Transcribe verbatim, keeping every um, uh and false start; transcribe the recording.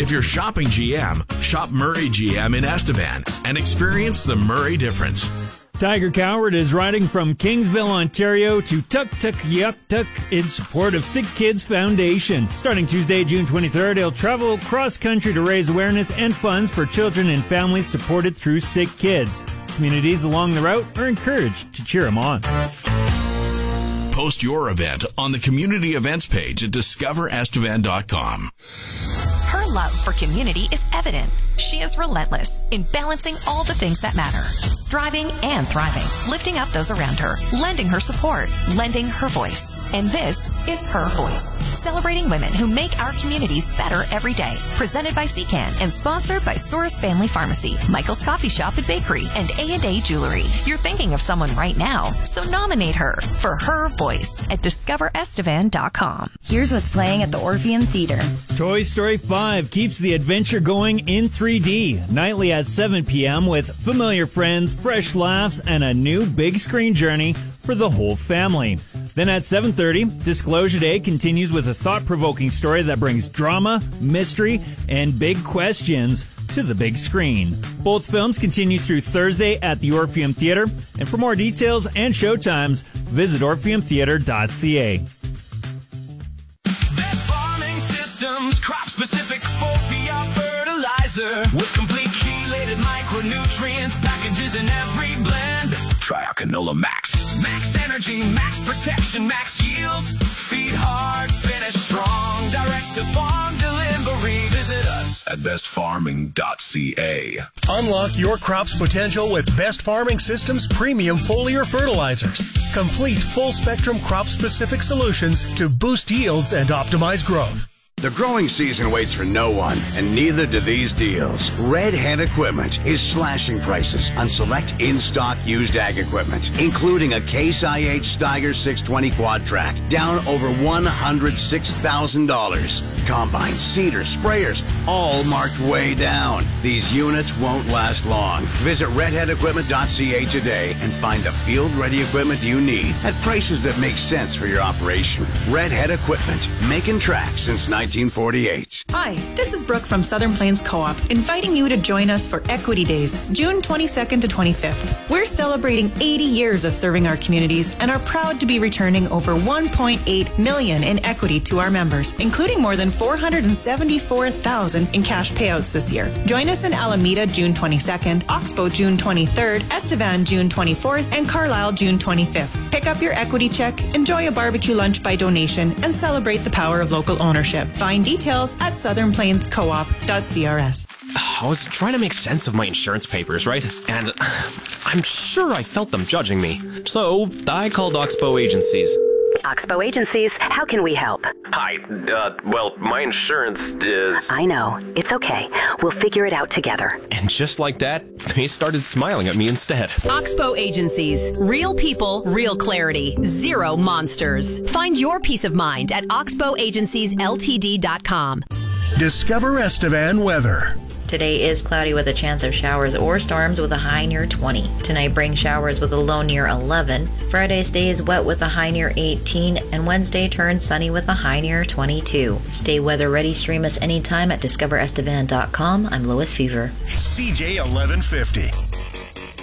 If you're shopping G M, shop Murray G M in Estevan and experience the Murray difference. Tiger Coward is riding from Kingsville, Ontario to Tuktoyaktuk in support of Sick Kids Foundation. Starting Tuesday, June twenty-third, he'll travel cross-country to raise awareness and funds for children and families supported through Sick Kids. Communities along the route are encouraged to cheer him on. Post your event on the community events page at discover estevan dot com. Her love for community is evident. She is relentless in balancing all the things that matter, striving and thriving, lifting up those around her, lending her support, lending her voice. And this is Her Voice, celebrating women who make our communities better every day. Presented by C CAN and sponsored by Soros Family Pharmacy, Michael's Coffee Shop and Bakery, and A and A Jewelry. You're thinking of someone right now, so nominate her for Her Voice at discover estevan dot com. Here's what's playing at the Orpheum Theater. Toy Story five keeps the adventure going in three D, nightly at seven p.m. with familiar friends, fresh laughs, and a new big screen journey for the whole family. Then at seven thirty, Disclosure Day continues with a thought-provoking story that brings drama, mystery, and big questions to the big screen. Both films continue through Thursday at the Orpheum Theater, and for more details and showtimes, visit orpheum theater dot c a. Best farming systems, crop-specific four P R fertilizer with complete chelated micronutrients, packages in every blend. Try our Canola Max. Max energy, max protection, max yields. Feed hard, finish strong. Direct to farm delivery. Visit us at best farming dot c a. Unlock your crop's potential with Best Farming Systems premium foliar fertilizers. Complete full-spectrum crop-specific solutions to boost yields and optimize growth. The growing season waits for no one, and neither do these deals. Red Hat Equipment is slashing prices on select in-stock used ag equipment, including a Case I H Steiger six twenty Quad Track, down over one hundred six thousand dollars. Combines, seeders, sprayers, all marked way down. These units won't last long. Visit red hat equipment dot c a today and find the field-ready equipment you need at prices that make sense for your operation. Red Hat Equipment, making tracks since nineteen forty-eight. Hi, this is Brooke from Southern Plains Co-op, inviting you to join us for Equity Days, June twenty-second to twenty-fifth. We're celebrating eighty years of serving our communities and are proud to be returning over one point eight million dollars in equity to our members, including more than four hundred seventy-four thousand dollars in cash payouts this year. Join us in Alameda June twenty-second, Oxbow June twenty-third, Estevan June twenty-fourth, and Carlisle June twenty-fifth. Pick up your equity check, enjoy a barbecue lunch by donation, and celebrate the power of local ownership. Find details at southern plains co op dot c r s. I was trying to make sense of my insurance papers, right? And I'm sure I felt them judging me. So I called Oxbow Agencies. Oxbow Agencies, how can we help? Hi, uh, well, my insurance is... I know. It's okay. We'll figure it out together. And just like that, they started smiling at me instead. Oxbow Agencies. Real people, real clarity. Zero monsters. Find your peace of mind at oxbow agencies l t d dot com. Discover Estevan weather. Today is cloudy with a chance of showers or storms with a high near twenty. Tonight brings showers with a low near eleven. Friday stays wet with a high near eighteen. And Wednesday turns sunny with a high near twenty-two. Stay weather ready. Stream us anytime at discover estevan dot com. I'm Lois Fever. C J eleven fifty.